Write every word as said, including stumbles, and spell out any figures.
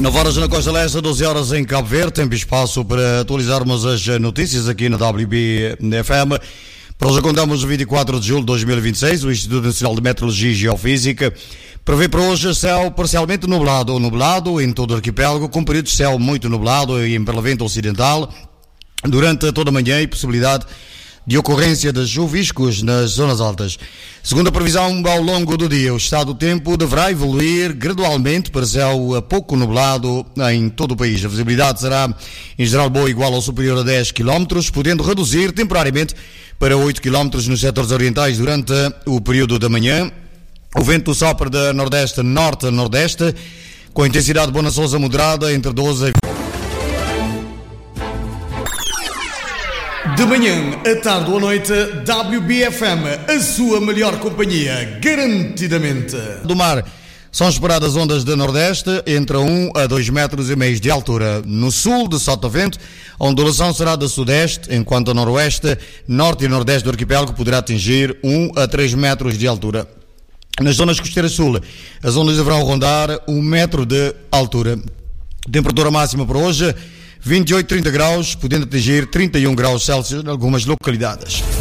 nove horas na Costa Leste, doze horas em Cabo Verde. Tempo e espaço para atualizarmos as notícias aqui na W B F M. Para hoje contamos o vinte e quatro de julho de dois mil e vinte e seis. O Instituto Nacional de Meteorologia e Geofísica prevê para hoje céu parcialmente nublado ou nublado em todo o arquipélago, com períodos de céu muito nublado em Barlavento Ocidental durante toda a manhã e possibilidade de ocorrência de chuviscos nas zonas altas. Segundo a previsão, ao longo do dia, o estado do tempo deverá evoluir gradualmente para céu pouco nublado em todo o país. A visibilidade será, em geral, boa, igual ou superior a dez quilómetros, podendo reduzir temporariamente para oito quilómetros nos setores orientais durante o período da manhã. O vento sopra de nordeste a norte a nordeste, com intensidade boa na Sousa moderada, entre doze e... De manhã, à tarde ou à noite, W B F M, a sua melhor companhia, garantidamente. Do mar, são esperadas ondas de nordeste entre um a dois metros e meio de altura. No sul, de sotavento, a ondulação será de sudeste, enquanto a noroeste, norte e nordeste do arquipélago poderá atingir um a três metros de altura. Nas zonas costeiras sul, as ondas deverão rondar um metro de altura. Temperatura máxima para hoje, vinte e oito a trinta graus, podendo atingir trinta e um graus Celsius em algumas localidades.